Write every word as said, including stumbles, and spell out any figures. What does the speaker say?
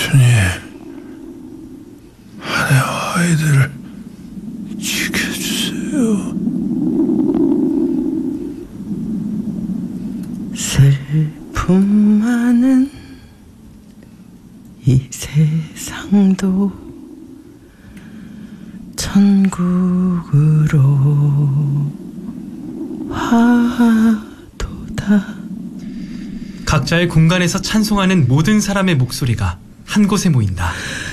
주님, 아내와 아이들을 지켜주세요. 슬픔 많은 이 세상도 천국으로 화도다. 각자의 공간에서 찬송하는 모든 사람의 목소리가 한 곳에 모인다.